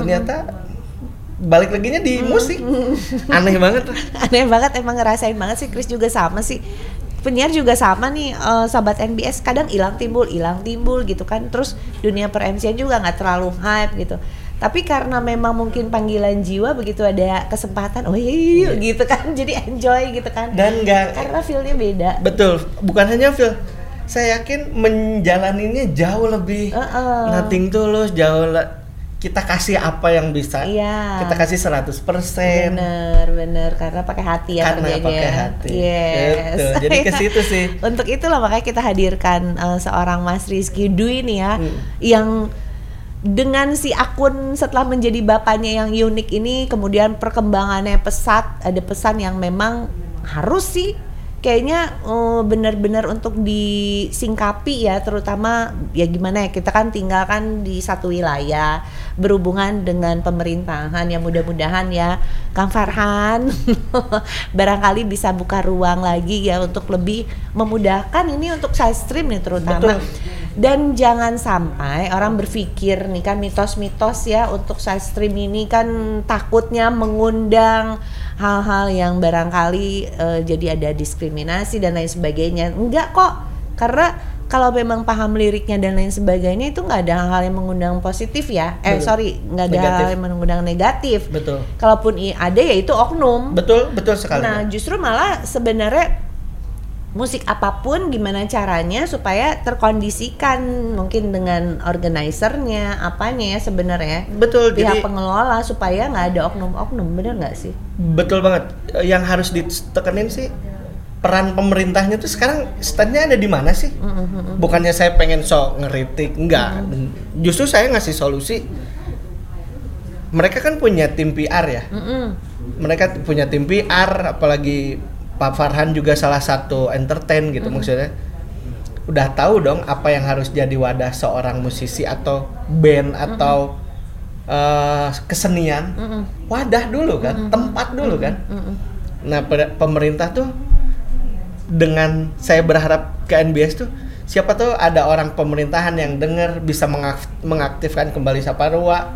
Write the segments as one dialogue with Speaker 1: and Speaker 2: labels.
Speaker 1: ternyata balik laginya di musik. Aneh banget.
Speaker 2: Aneh banget, emang ngerasain banget sih. Chris juga sama sih. Penyiar juga sama nih, sahabat NBS kadang hilang timbul gitu kan. Terus dunia per MC juga nggak terlalu hype gitu. Tapi karena memang mungkin panggilan jiwa, begitu ada kesempatan, gitu kan, jadi enjoy gitu kan.
Speaker 1: Dan
Speaker 2: karena feel-nya beda.
Speaker 1: Betul, bukan hanya feel. Saya yakin menjalaninya jauh lebih nothing tulus, kita kasih apa yang bisa.
Speaker 2: Iya.
Speaker 1: Kita kasih 100%.
Speaker 2: Bener, karena pakai hati ya
Speaker 1: karena pakai hati.
Speaker 2: Yes.
Speaker 1: Betul. Jadi ke situ sih.
Speaker 2: Untuk itulah makanya kita hadirkan seorang Mas Rizky Dwi nih ya, yang dengan si akun setelah menjadi bapaknya yang unik ini, kemudian perkembangannya pesat, ada pesan yang memang harus sih kayaknya benar-benar untuk disingkapi ya, terutama ya gimana ya, kita kan tinggal kan di satu wilayah berhubungan dengan pemerintahan, ya mudah-mudahan ya Kang Farhan barangkali bisa buka ruang lagi ya untuk lebih memudahkan ini untuk side stream nih terutama. Betul. Dan jangan sampai orang berpikir nih kan mitos-mitos ya, untuk side stream ini kan takutnya mengundang hal-hal yang barangkali jadi ada diskriminasi dan lain sebagainya. Enggak kok, karena kalau memang paham liriknya dan lain sebagainya itu nggak ada hal-hal yang mengundang positif ya. Nggak ada hal yang mengundang negatif.
Speaker 1: Betul.
Speaker 2: Kalaupun ada ya itu oknum.
Speaker 1: Betul sekali.
Speaker 2: Nah justru malah sebenarnya musik apapun gimana caranya supaya terkondisikan mungkin dengan organisernya, apanya ya sebenarnya.
Speaker 1: Betul.
Speaker 2: Pihak
Speaker 1: jadi,
Speaker 2: pengelola supaya nggak ada oknum-oknum, bener nggak sih?
Speaker 1: Betul banget. Yang harus ditekenin sih peran pemerintahnya tuh sekarang stand-nya ada di mana sih? Bukannya saya pengen ngeritik, enggak. Justru saya ngasih solusi. Mereka kan punya tim PR ya. Mereka punya tim PR, apalagi Pak Farhan juga salah satu entertain gitu, maksudnya udah tahu dong apa yang harus jadi wadah seorang musisi atau band atau kesenian. Wadah dulu kan, tempat dulu kan. Nah pemerintah tuh, dengan saya berharap ke NBS tuh siapa tahu ada orang pemerintahan yang dengar bisa mengaktifkan kembali Saparua.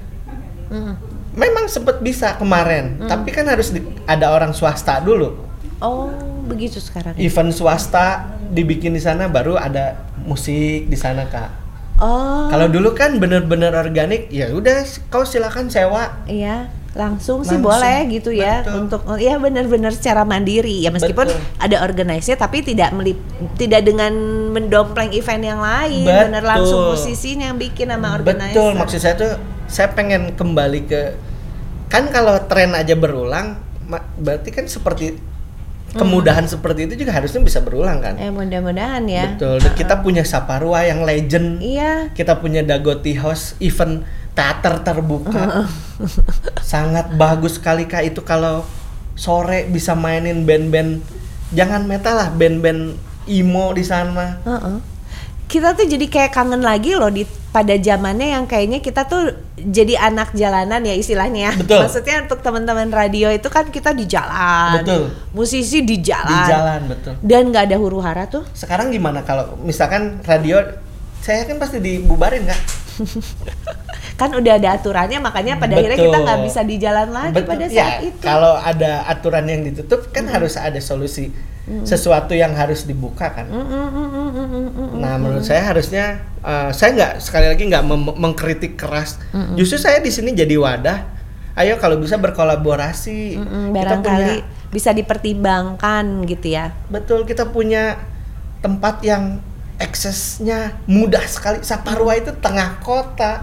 Speaker 1: Memang sempat bisa kemarin, tapi kan harus ada orang swasta dulu.
Speaker 2: Oh, begitu sekarang.
Speaker 1: Event swasta dibikin di sana, baru ada musik di sana, Kak.
Speaker 2: Oh.
Speaker 1: Kalau dulu kan bener-bener organik, ya udah kau silakan sewa.
Speaker 2: Iya, langsung sih boleh gitu ya. Betul. Untuk ya benar-benar secara mandiri ya, meskipun ada organize-nya tapi tidak dengan mendompleng event yang lain. Benar langsung musisinya yang bikin sama organizer.
Speaker 1: Betul, maksud saya tuh saya pengen kembali ke, kan kalau tren aja berulang, berarti kan seperti kemudahan seperti itu juga harusnya bisa berulang kan?
Speaker 2: Mudah-mudahan ya.
Speaker 1: Betul. Kita punya Saparua yang legend.
Speaker 2: Iya.
Speaker 1: Kita punya Dagoti House, event teater terbuka. Sangat bagus sekali Kak itu kalau sore bisa mainin band-band, jangan metal lah, band-band emo di sana.
Speaker 2: Kita tuh jadi kayak kangen lagi loh pada zamannya yang kayaknya kita tuh jadi anak jalanan ya istilahnya.
Speaker 1: Betul.
Speaker 2: Maksudnya untuk teman-teman radio itu kan kita di jalan.
Speaker 1: Betul.
Speaker 2: Musisi di jalan.
Speaker 1: Di jalan, betul.
Speaker 2: Dan nggak ada huru hara tuh.
Speaker 1: Sekarang gimana kalau misalkan radio, saya kan pasti dibubarin Kak.
Speaker 2: Kan udah ada aturannya, makanya pada akhirnya kita nggak bisa di jalan lagi pada saat itu.
Speaker 1: Kalau ada aturan yang ditutup kan harus ada solusi. Sesuatu yang harus dibuka kan. Nah menurut saya harusnya saya nggak mengkritik keras. Justru saya di sini jadi wadah. Ayo kalau bisa berkolaborasi.
Speaker 2: Barangkali bisa dipertimbangkan gitu ya.
Speaker 1: Betul, kita punya tempat yang aksesnya mudah sekali. Saparua itu tengah kota.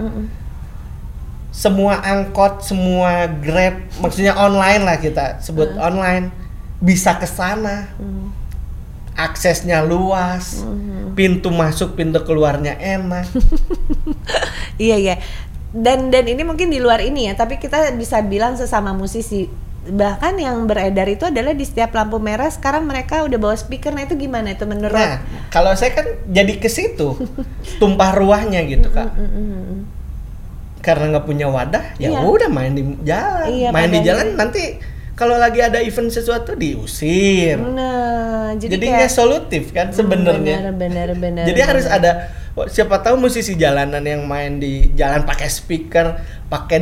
Speaker 1: Semua angkot, semua Grab, maksudnya online lah kita sebut online. Bisa ke sana, aksesnya luas, pintu masuk, pintu keluarnya enak.
Speaker 2: Iya. Dan ini mungkin di luar ini ya, tapi kita bisa bilang sesama musisi. Bahkan yang beredar itu adalah di setiap lampu merah sekarang mereka udah bawa speaker. Nah itu gimana itu menurut?
Speaker 1: Nah, kalau saya kan jadi ke situ, tumpah ruahnya gitu Kak. Karena nggak punya wadah, ya udah main di jalan, main di jalan nanti. Kalau lagi ada event sesuatu diusir.
Speaker 2: Nah,
Speaker 1: jadinya solutif kan sebenarnya.
Speaker 2: Benar.
Speaker 1: Jadi harus ada, siapa tahu musisi jalanan yang main di jalan pakai speaker, pakai